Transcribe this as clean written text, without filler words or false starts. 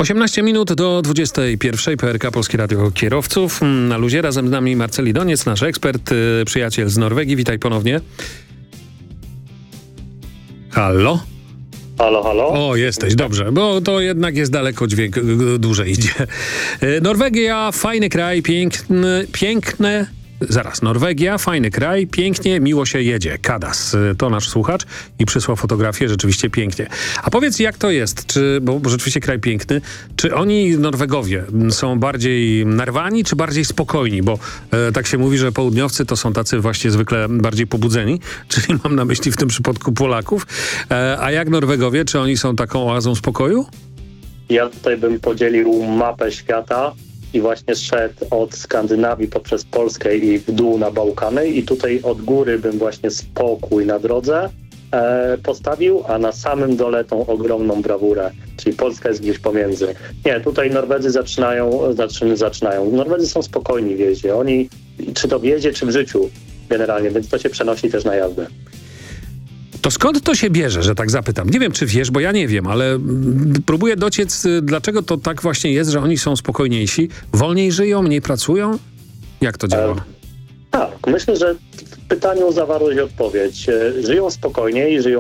18 minut do 21. PRK Polskie Radio Kierowców. Na luzie razem z nami Marceli Doniec, nasz ekspert, przyjaciel z Norwegii. Witaj ponownie. Halo? Halo, halo. O, jesteś, dobrze, bo to jednak jest daleko, dźwięk dłużej idzie. Norwegia, fajny kraj, piękne. Zaraz, Norwegia, fajny kraj, pięknie, miło się jedzie. Kadas, to nasz słuchacz i przysłał fotografię, rzeczywiście pięknie. A powiedz, jak to jest, bo rzeczywiście kraj piękny, czy oni, Norwegowie, są bardziej narwani, czy bardziej spokojni? Bo tak się mówi, że południowcy to są tacy właśnie zwykle bardziej pobudzeni, czyli mam na myśli w tym przypadku Polaków. A jak Norwegowie, czy oni są taką oazą spokoju? Ja tutaj bym podzielił mapę świata i właśnie szedł od Skandynawii poprzez Polskę i w dół na Bałkany i tutaj od góry bym właśnie spokój na drodze postawił, a na samym dole tą ogromną brawurę, czyli Polska jest gdzieś pomiędzy. Nie, tutaj Norwedzy zaczynają. Norwedzy są spokojni w jeździe. Oni, czy to w jeździe, czy w życiu generalnie, więc to się przenosi też na jazdę. To skąd to się bierze, że tak zapytam? Nie wiem, czy wiesz, bo ja nie wiem, ale próbuję dociec, dlaczego to tak właśnie jest, że oni są spokojniejsi, wolniej żyją, mniej pracują? Jak to działa? Tak, myślę, że w pytaniu zawarłeś odpowiedź. Żyją spokojniej, żyją